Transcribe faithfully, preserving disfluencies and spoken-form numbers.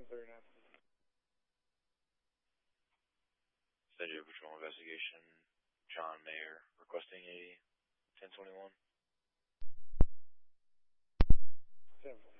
thirty-nine. San Diego Patrol Investigation, John Mayer, requesting a ten twenty-one. ten